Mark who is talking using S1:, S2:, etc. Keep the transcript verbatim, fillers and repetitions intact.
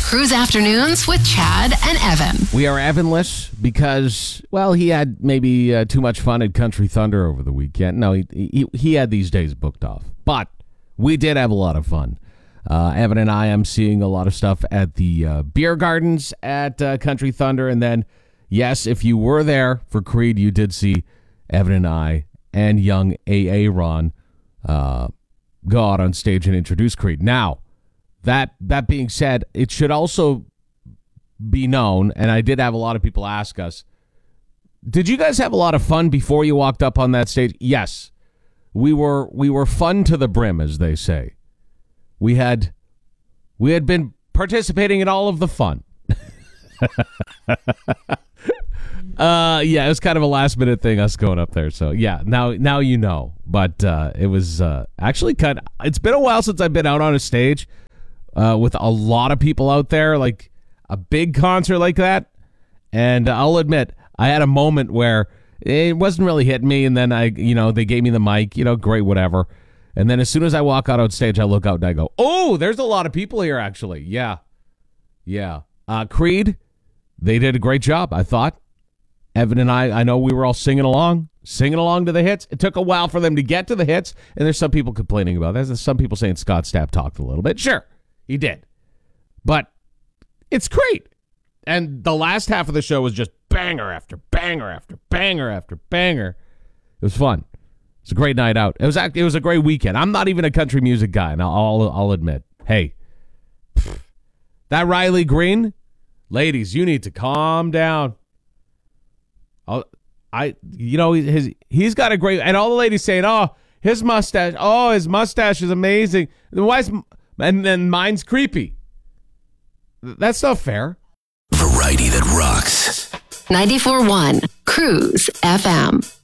S1: Cruise Afternoons with Chad and Evan.
S2: We are Evanless because, well, he had maybe uh, too much fun at Country Thunder over the weekend. No, he, he he had these days booked off. But we did have a lot of fun. Uh, Evan and I am seeing a lot of stuff at the uh, beer gardens at uh, Country Thunder. And then, yes, if you were there for Creed, you did see Evan and I and young A A Ron uh, go out on stage and introduce Creed. Now, that that being said, it should also be known, and I did have a lot of people ask us, did you guys have a lot of fun before you walked up on that stage? Yes. We were we were fun to the brim, as they say. We had we had been participating in all of the fun. uh, yeah, it was kind of a last minute thing, us going up there. So yeah, now now you know. But uh, it was uh, actually kind of, it's been a while since I've been out on a stage uh, with a lot of people out there, like a big concert like that. And I'll admit, I had a moment where it wasn't really hitting me, and then I, you know, they gave me the mic, you know, great, whatever. And then as soon as I walk out on stage, I look out and I go, oh, there's a lot of people here, actually. Yeah. Yeah. Uh, Creed, they did a great job, I thought. Evan and I, I know we were all singing along, singing along to the hits. It took a while for them to get to the hits, and there's some people complaining about that. There's some people saying Scott Stapp talked a little bit. Sure, he did. But it's great. And the last half of the show was just banger after banger after banger after banger. It was fun. It's a great night out. It was it was a great weekend. I'm not even a country music guy, and I'll I'll admit. Hey, that Riley Green, ladies, you need to calm down. I'll, I you know his he's got a great, and all the ladies saying, oh, his mustache, oh, his mustache is amazing. Then why is, and then mine's creepy. That's not fair.
S3: Variety that rocks.
S1: ninety-four point one Cruise F M.